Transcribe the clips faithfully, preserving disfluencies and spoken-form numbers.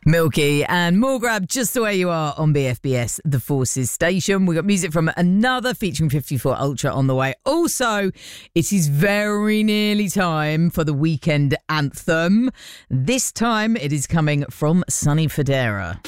Milky and more grab just the way you are on B F B S, the Forces station. We got music from another featuring fifty-four Ultra on the way. Also, it is very nearly time for the weekend anthem. This time it is coming from Sonny Fodera.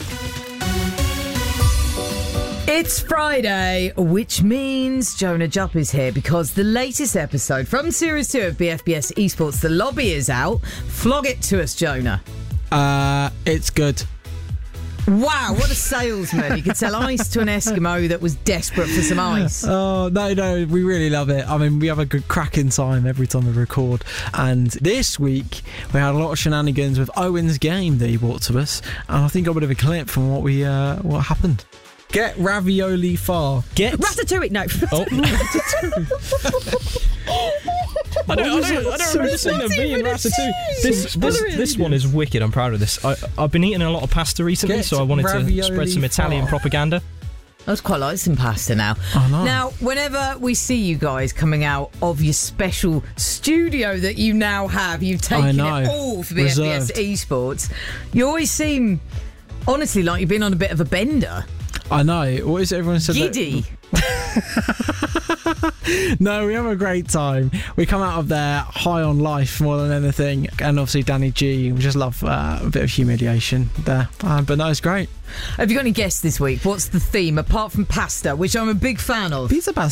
It's Friday, which means Jonah Jupp is here because the latest episode from Series two of B F B S Esports, The Lobby, is out. Flog it to us, Jonah. Uh, it's good. Wow, what a salesman. You could sell ice to an Eskimo that was desperate for some ice. Oh, no, no, we really love it. I mean, we have a good cracking time every time we record. And this week, we had a lot of shenanigans with Owen's game that he brought to us. And I think I got a bit of a clip from what we uh, what happened. Get ravioli far. Get... Ratatouille, no. Oh. I don't, I don't, I don't remember seeing a V in Ratatouille. This, this, this one is wicked. I'm proud of this. I, I've been eating a lot of pasta recently, Get so I wanted to spread some Italian far. propaganda. I was quite like some pasta now. Oh, no. Now, whenever we see you guys coming out of your special studio that you now have, you've taken it all for B F B S Esports, you always seem, honestly, like you've been on a bit of a bender. I know. What is it everyone said? Giddy. No, we have a great time. We come out of there high on life more than anything. And obviously Danny G, we just love uh, a bit of humiliation there. Uh, but no, it's great. Have you got any guests this week? What's the theme, apart from pasta, which I'm a big fan of? Pizza pasta.